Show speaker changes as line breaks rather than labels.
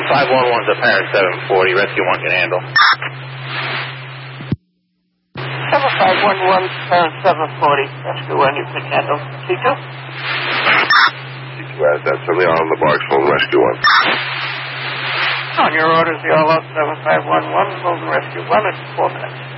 7511's a parent 740. Rescue 1 can handle.
7511's parent 740. Rescue 1, you can handle. C2?
C2 has that. Something on the Barksville Rescue 1.
On your orders, the all-out 7511, hold the Rescue 1 at 4 minutes.